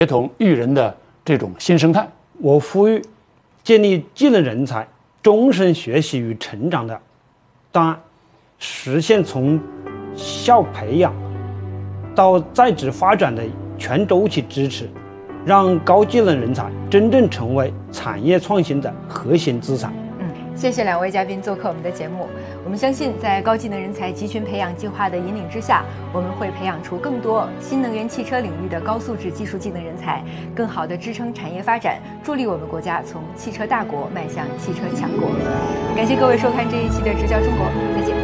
协同育人的这种新生态。 我呼吁建立技能人才终身学习与成长的档案，实现从校培养到在职发展的全周期支持，让高技能人才真正成为产业创新的核心资产。 谢谢两位嘉宾做客我们的节目。我们相信，在高技能人才集群培养计划的引领之下，我们会培养出更多新能源汽车领域的高素质技术技能人才，更好地支撑产业发展，助力我们国家从汽车大国迈向汽车强国。感谢各位收看这一期的直角中国，再见。